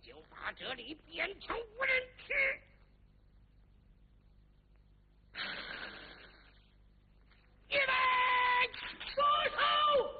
就把这里变成无人区。